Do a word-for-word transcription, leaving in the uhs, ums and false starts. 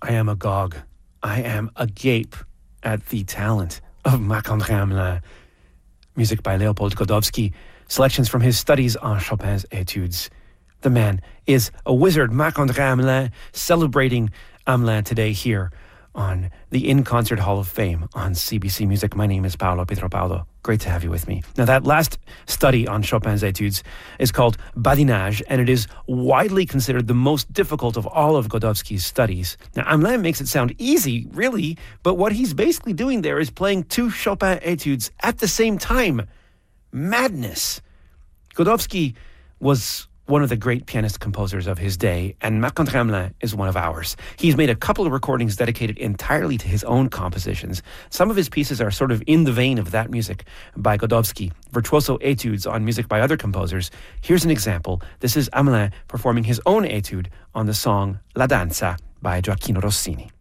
I am agog. I am agape at the talent of Marc-André Hamelin. Music by Leopold Godowsky. Selections from his studies on Chopin's Etudes. The man is a wizard, Marc-André Hamelin, celebrating Hamelin today here on the In Concert Hall of Fame on C B C Music. My name is Paolo Pietropaulo. Great to have you with me. Now, that last study on Chopin's Etudes is called Badinage, and it is widely considered the most difficult of all of Godowsky's studies. Now, Hamelin makes it sound easy, really, but what he's basically doing there is playing two Chopin Etudes at the same time. Madness. Godowsky was one of the great pianist composers of his day, and Marc-André Hamelin is one of ours. He's made a couple of recordings dedicated entirely to his own compositions. Some of his pieces are sort of in the vein of that music by Godowsky, virtuoso etudes on music by other composers. Here's an example. This is Hamelin performing his own etude on the song La Danza by Gioacchino Rossini.